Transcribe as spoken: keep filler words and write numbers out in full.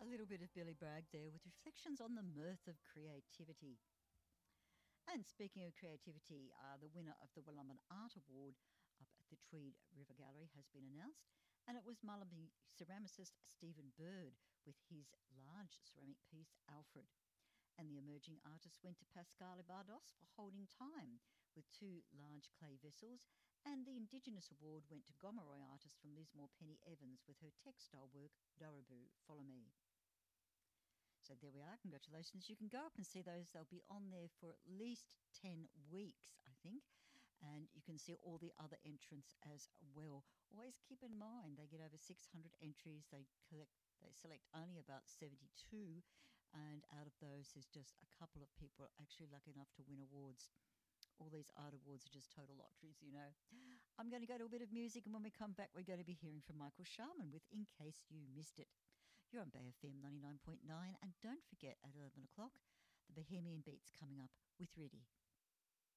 little bit of Billy Bragg there with reflections on the mirth of creativity. And speaking of creativity, uh, the winner of the Willamette Art Award up at the Tweed River Gallery has been announced, and it was Mullaby ceramicist Stephen Bird with his large ceramic piece Alfred. And the emerging artist went to Pascale Bardos for Holding Time with two large clay vessels, and the Indigenous Award went to Gomeroi artist from Lismore Penny Evans with her textile work Doraboo, Follow Me. So there we are. Congratulations. You can go up and see those. They'll be on there for at least ten weeks, I think. And you can see all the other entrants as well. Always keep in mind they get over six hundred entries. They collect They select only about seventy-two, and out of those, there's just a couple of people actually lucky enough to win awards. All these art awards are just total lotteries, you know. I'm going to go to a bit of music, and when we come back, we're going to be hearing from Michael Sharman with In Case You Missed It. You're on Bay F M ninety-nine point nine, and don't forget at eleven o'clock, the Bohemian Beats coming up with Riddy.